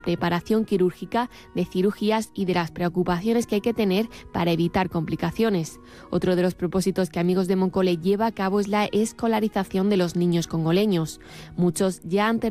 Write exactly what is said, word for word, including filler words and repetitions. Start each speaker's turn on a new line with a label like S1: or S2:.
S1: preparación quirúrgica, de cirugías y de las preocupaciones que hay que tener para evitar complicaciones. Otro de los propósitos que Amigos de Moncole lleva a cabo es la escolarización de los niños congoleños. Muchos ya han terminado